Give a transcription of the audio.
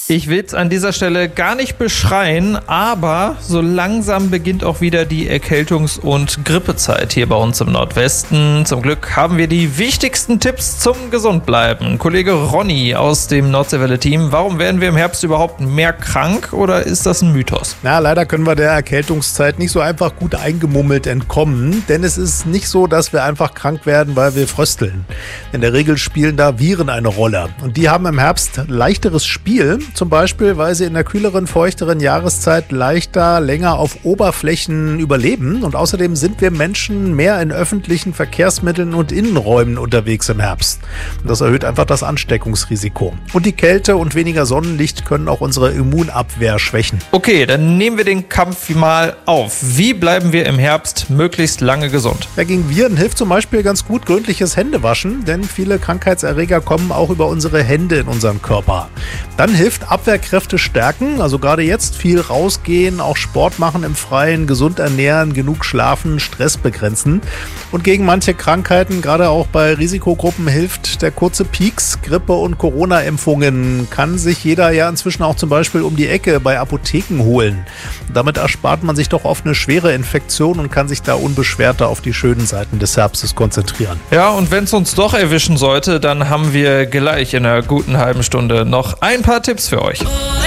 Ich will es an dieser Stelle gar nicht beschreien, aber so langsam beginnt auch wieder die Erkältungs- und Grippezeit hier bei uns im Nordwesten. Zum Glück haben wir die wichtigsten Tipps zum Gesundbleiben. Kollege Ronny aus dem Nordseewelle-Team, warum werden wir im Herbst überhaupt mehr krank oder ist das ein Mythos? Na, leider können wir der Erkältungszeit nicht so einfach gut eingemummelt entkommen, denn es ist nicht so, dass wir einfach krank werden, weil wir frösteln. In der Regel spielen da Viren eine Rolle und die haben im Herbst leichteres Spiel, zum Beispiel, weil sie in der kühleren, feuchteren Jahreszeit leichter, länger auf Oberflächen überleben und außerdem sind wir Menschen mehr in öffentlichen Verkehrsmitteln und Innenräumen unterwegs im Herbst. Das erhöht einfach das Ansteckungsrisiko. Und die Kälte und weniger Sonnenlicht können auch unsere Immunabwehr schwächen. Okay, dann nehmen wir den Kampf mal auf. Wie bleiben wir im Herbst möglichst lange gesund? Ja, gegen Viren hilft zum Beispiel ganz gut gründliches Händewaschen, denn viele Krankheitserreger kommen auch über unsere Hände in unseren Körper. Dann hilft Abwehrkräfte stärken, also gerade jetzt viel rausgehen, auch Sport machen im Freien, gesund ernähren, genug schlafen, Stress begrenzen. Und gegen manche Krankheiten, gerade auch bei Risikogruppen, hilft der kurze Pieks. Grippe- und Corona-Impfungen kann sich jeder ja inzwischen auch zum Beispiel um die Ecke bei Apotheken holen. Damit erspart man sich doch oft eine schwere Infektion und kann sich da unbeschwerter auf die schönen Seiten des Herbstes konzentrieren. Ja, und wenn es uns doch erwischen sollte, dann haben wir gleich in einer guten halben Stunde noch ein paar Tipps für euch.